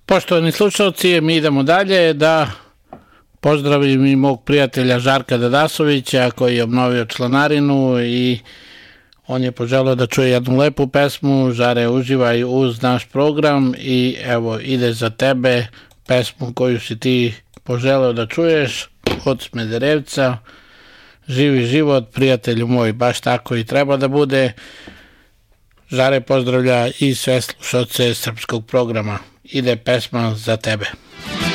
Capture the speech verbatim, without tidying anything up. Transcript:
Poštovani slušalci, mi idemo dalje da pozdravim i mog prijatelja Žarka Dadasovića koji je obnovio članarinu i on je poželeo da čuje jednu lepu pesmu. Žare, uživaj uz naš program i evo ide za tebe pesmu koju si ti poželeo da čuješ od Smederevca. Živi život, prijatelju moj, baš tako i treba da bude. Žare pozdravlja i sve slušalce srpskog programa. Ide pesma za tebe.